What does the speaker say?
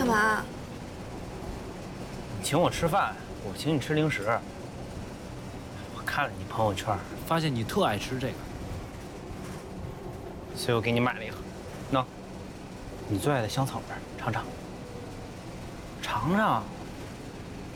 干嘛？ 你请我吃饭，我请你吃零食。我看了你朋友圈，发现你特爱吃这个，所以我给你买了一盒。喏，你最爱的香草味，尝尝。尝尝。